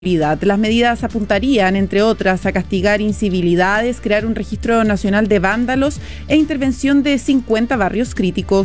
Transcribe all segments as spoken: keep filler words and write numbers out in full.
Las medidas apuntarían, entre otras, a castigar incivilidades, crear un registro nacional de vándalos e intervención de cincuenta barrios críticos.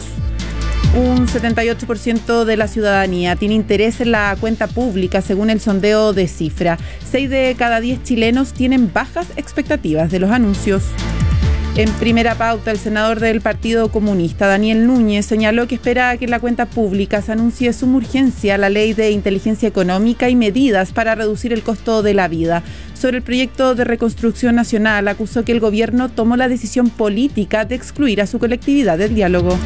Un setenta y ocho por ciento de la ciudadanía tiene interés en la cuenta pública, según el sondeo de Cifra. Seis de cada diez chilenos tienen bajas expectativas de los anuncios. En primera pauta, el senador del Partido Comunista, Daniel Núñez, señaló que espera que en la cuenta pública se anuncie suma urgencia la ley de inteligencia económica y medidas para reducir el costo de la vida. Sobre el proyecto de reconstrucción nacional, acusó que el gobierno tomó la decisión política de excluir a su colectividad del diálogo.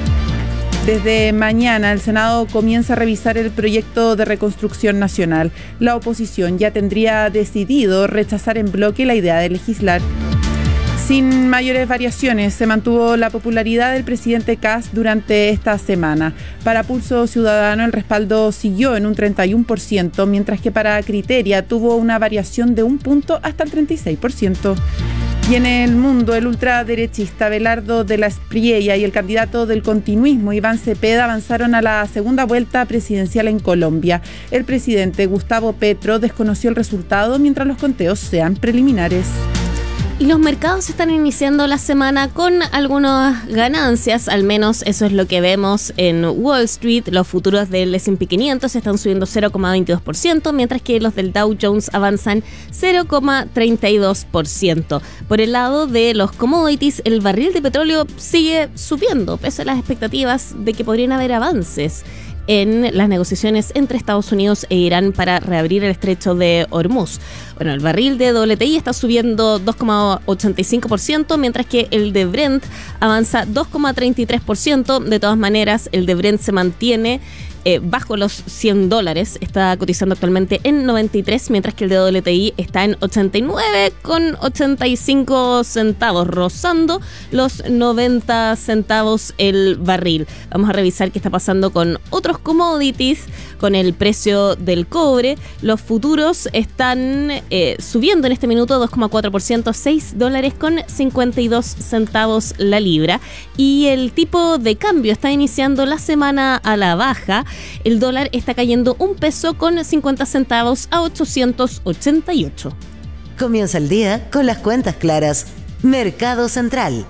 Desde mañana, el Senado comienza a revisar el proyecto de reconstrucción nacional. La oposición ya tendría decidido rechazar en bloque la idea de legislar. Sin mayores variaciones, se mantuvo la popularidad del presidente Kast durante esta semana. Para Pulso Ciudadano, el respaldo siguió en un treinta y uno por ciento, mientras que para Criteria tuvo una variación de un punto hasta el treinta y seis por ciento. Y en el mundo, el ultraderechista Belardo de la Espriella y el candidato del continuismo, Iván Cepeda, avanzaron a la segunda vuelta presidencial en Colombia. El presidente Gustavo Petro desconoció el resultado mientras los conteos sean preliminares. Y los mercados están iniciando la semana con algunas ganancias, al menos eso es lo que vemos en Wall Street. Los futuros del ese and pe quinientos están subiendo cero coma veintidós por ciento, mientras que los del Dow Jones avanzan cero coma treinta y dos por ciento. Por el lado de los commodities, el barril de petróleo sigue subiendo, pese a las expectativas de que podrían haber avances en las negociaciones entre Estados Unidos e Irán para reabrir el estrecho de Hormuz. Bueno, el barril de doble U T I está subiendo dos coma ochenta y cinco por ciento, mientras que el de Brent avanza dos coma treinta y tres por ciento. De todas maneras, el de Brent se mantiene Eh, bajo los cien dólares, está cotizando actualmente en noventa y tres, mientras que el de doble U T I está en ochenta y nueve con ochenta y cinco centavos, rozando los noventa centavos el barril. Vamos a revisar qué está pasando con otros commodities, con el precio del cobre. Los futuros están eh, subiendo en este minuto dos coma cuatro por ciento, seis dólares con cincuenta y dos centavos la libra, y el tipo de cambio está iniciando la semana a la baja. El dólar está cayendo un peso con cincuenta centavos a ochocientos ochenta y ocho. Comienza el día con las cuentas claras. Mercado Central.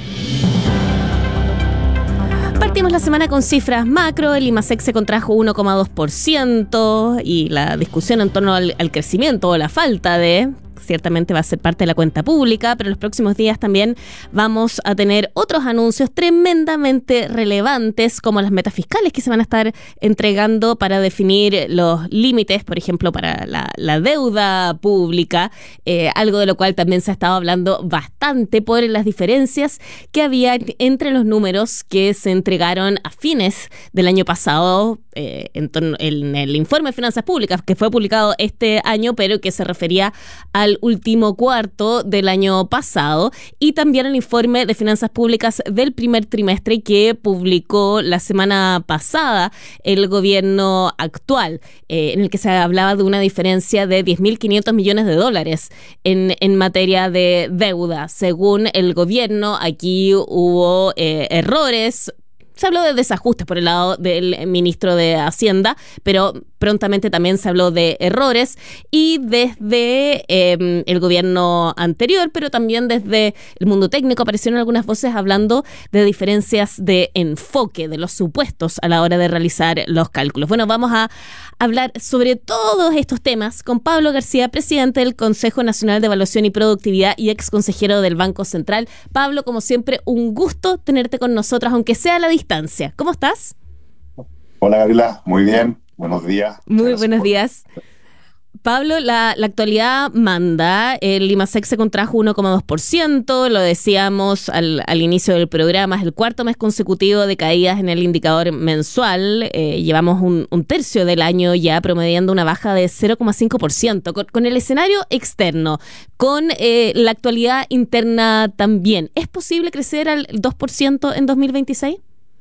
Partimos la semana con cifras macro. El IMASEC se contrajo uno coma dos por ciento y la discusión en torno al, al crecimiento o la falta de... ciertamente va a ser parte de la cuenta pública, pero en los próximos días también vamos a tener otros anuncios tremendamente relevantes, como las metas fiscales que se van a estar entregando para definir los límites, por ejemplo, para la, la deuda pública, eh, algo de lo cual también se ha estado hablando bastante por las diferencias que había entre los números que se entregaron a fines del año pasado, eh, en, torno, en el informe de finanzas públicas que fue publicado este año, pero que se refería al último cuarto del año pasado, y también el informe de finanzas públicas del primer trimestre que publicó la semana pasada el gobierno actual, eh, en el que se hablaba de una diferencia de diez mil quinientos millones de dólares en, en materia de deuda. Según el gobierno, aquí hubo eh, errores. Se habló de desajustes por el lado del ministro de Hacienda, pero prontamente también se habló de errores, y desde eh, el gobierno anterior, pero también desde el mundo técnico, aparecieron algunas voces hablando de diferencias de enfoque de los supuestos a la hora de realizar los cálculos. Bueno, vamos a hablar sobre todos estos temas con Pablo García, presidente del Consejo Nacional de Evaluación y Productividad y ex consejero del Banco Central. Pablo, como siempre, un gusto tenerte con nosotros, aunque sea a la distancia. ¿Cómo estás? Hola, Gabriela. Muy bien. Buenos días. Muy buenos días. Pablo, la, la actualidad manda. El IMASEC se contrajo uno coma dos por ciento, lo decíamos al, al inicio del programa, es el cuarto mes consecutivo de caídas en el indicador mensual. Eh, llevamos un, un tercio del año ya promediando una baja de cero coma cinco por ciento. Con, con el escenario externo, con eh, la actualidad interna también, ¿es posible crecer al dos por ciento en dos mil veintiséis?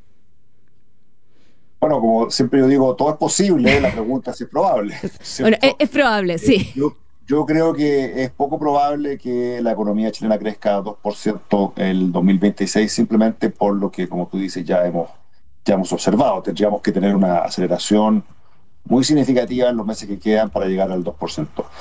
Bueno, como siempre yo digo, todo es posible, la pregunta es si es probable. Bueno, es, es probable, sí. Yo, yo creo que es poco probable que la economía chilena crezca dos por ciento el dos mil veintiséis, simplemente por lo que, como tú dices, ya hemos, ya hemos observado. Tendríamos que tener una aceleración muy significativa en los meses que quedan para llegar al dos por ciento.